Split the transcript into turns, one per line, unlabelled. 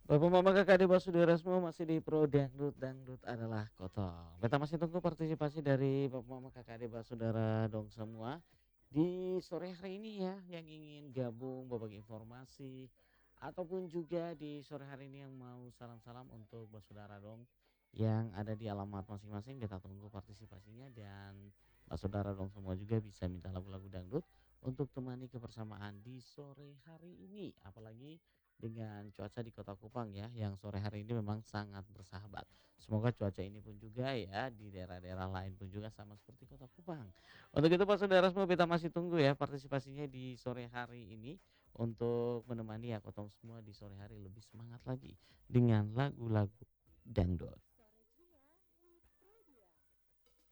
Bapak mama kakak adik saudara semua masih di Pro Dangdut, Dangdut adalah Kotong. Beta masih tunggu partisipasi dari bapak mama kakak adik saudara dong semua di sore hari ini ya, yang ingin gabung berbagi informasi ataupun juga di sore hari ini yang mau salam-salam untuk saudara dong yang ada di alamat masing-masing. Beta tunggu partisipasinya dan saudara dong semua juga bisa minta lagu-lagu dangdut untuk temani kebersamaan di sore hari ini. Apalagi dengan cuaca di Kota Kupang ya, yang sore hari ini memang sangat bersahabat. Semoga cuaca ini pun juga ya di daerah-daerah lain pun juga sama seperti Kota Kupang. Untuk itu Pak Saudara semua kita masih tunggu ya partisipasinya di sore hari ini untuk menemani ya Kotong semua di sore hari lebih semangat lagi dengan lagu-lagu dangdut.